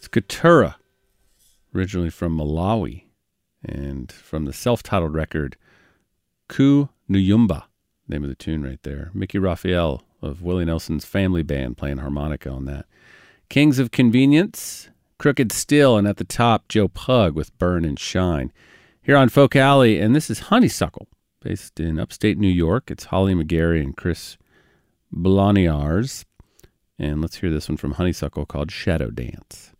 Skatura, originally from Malawi, and from the self-titled record, Ku Nuyumba, name of the tune right there. Mickey Raphael of Willie Nelson's family band playing harmonica on that. Kings of Convenience, Crooked Still, and at the top, Joe Pug with Burn and Shine. Here on Folk Alley, and this is Honeysuckle, based in upstate New York. It's Holly McGarry and Chris Bloniars. And let's hear this one from Honeysuckle called Shadow Dance.